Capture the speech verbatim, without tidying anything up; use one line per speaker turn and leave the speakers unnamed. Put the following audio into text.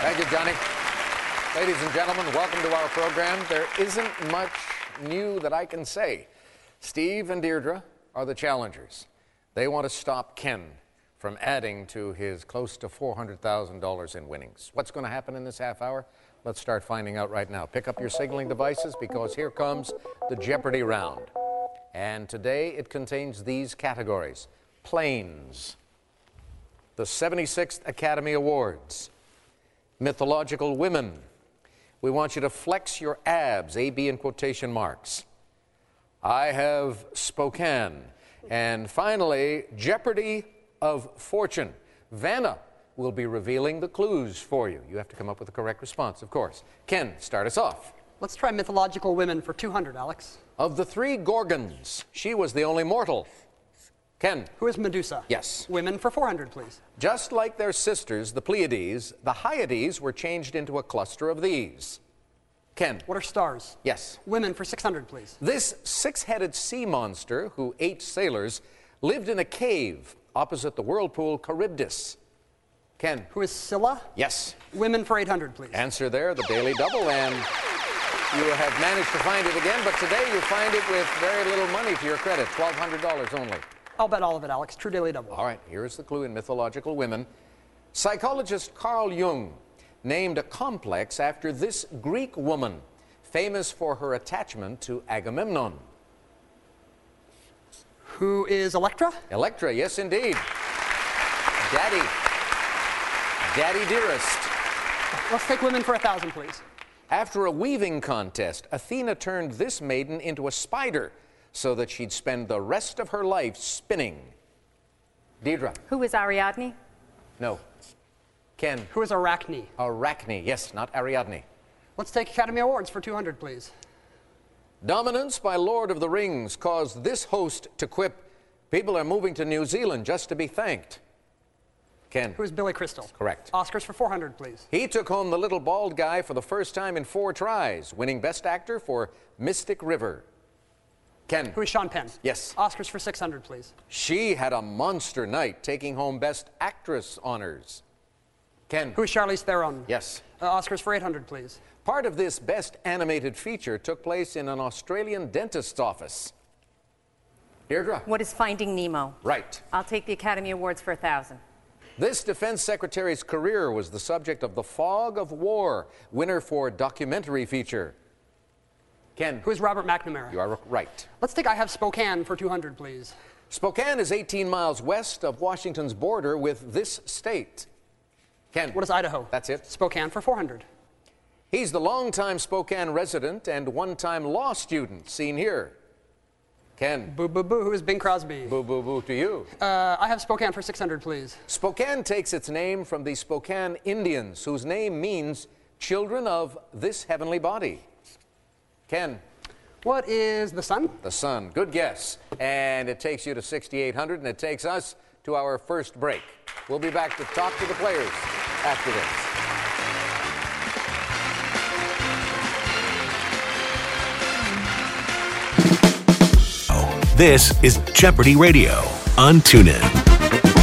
Thank you, Johnny. Ladies and gentlemen, welcome to our program. There isn't much new that I can say. Steve and Deirdre are the challengers. They want to stop Ken from adding to his close to four hundred thousand dollars in winnings. What's going to happen in this half hour? Let's start finding out right now. Pick up your signaling devices because here comes the Jeopardy round. And today it contains these categories: planes, the seventy-sixth Academy Awards, mythological women. We want you to flex your abs, A B in quotation marks. I have Spokane. And finally, Jeopardy of Fortune. Vanna will be revealing the clues for you. You have to come up with the correct response, of course. Ken, start us off.
Let's try mythological women for two hundred, Alex.
Of the three Gorgons, she was the only mortal. Ken.
Who is Medusa?
Yes.
Women for four hundred, please.
Just like their sisters, the Pleiades, the Hyades were changed into a cluster of these. Ken.
What are stars?
Yes.
Women for six hundred, please.
This six-headed sea monster who ate sailors lived in a cave opposite the whirlpool Charybdis. Ken.
Who is Scylla?
Yes.
Women for eight hundred, please.
Answer there, the Daily Double, and you have managed to find it again, but today you find it with very little money to your credit, twelve hundred dollars only.
I'll bet all of it, Alex. True Daily Double.
All right, here's the clue in mythological women. Psychologist Carl Jung named a complex after this Greek woman, famous for her attachment to Agamemnon.
Who is Electra?
Electra, yes indeed. Daddy. Daddy dearest.
Let's take women for a thousand, please.
After a weaving contest, Athena turned this maiden into a spider so that she'd spend the rest of her life spinning. Deirdre.
Who is Ariadne?
No. Ken.
Who is Arachne?
Arachne, yes, not Ariadne.
Let's take Academy Awards for two hundred, please.
Dominance by Lord of the Rings caused this host to quip, "People are moving to New Zealand just to be thanked." Ken.
Who is Billy Crystal?
Correct.
Oscars for four hundred, please.
He took home the little bald guy for the first time in four tries, winning Best Actor for Mystic River. Ken.
Who is Sean Penn?
Yes.
Oscars for six hundred, please.
She had a monster night, taking home Best Actress honors. Ken.
Who is Charlize Theron?
Yes.
Uh, Oscars for eight hundred, please.
Part of this Best Animated Feature took place in an Australian dentist's office. Deirdre.
What is Finding Nemo?
Right.
I'll take the Academy Awards for a thousand.
This defense secretary's career was the subject of The Fog of War, winner for documentary feature. Ken.
Who is Robert McNamara?
You are right.
Let's take I Have Spokane for two hundred, please.
Spokane is eighteen miles west of Washington's border with this state. Ken.
What is Idaho?
That's it.
Spokane for four hundred.
He's the longtime Spokane resident and one-time law student, seen here. Ken.
Boo, boo, boo. Who is Bing Crosby?
Boo, boo, boo to you.
Uh, I have Spokane for six hundred, please.
Spokane takes its name from the Spokane Indians, whose name means children of this heavenly body. Ken.
What is the sun?
The sun. Good guess. And it takes you to sixty-eight hundred, and it takes us to our first break. We'll be back to talk to the players after this.
This is Jeopardy Radio on TuneIn.